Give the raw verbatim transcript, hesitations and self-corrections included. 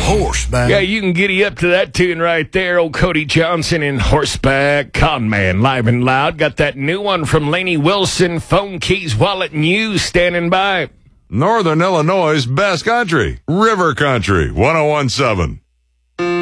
Horseback. Yeah, you can giddy up to that tune right there. Old Cody Johnson in Horseback. Con Man, live and loud. Got that new one from Lainey Wilson. Phone, keys, wallet, and you standing by. Northern Illinois' best country, River Country, one oh one point seven.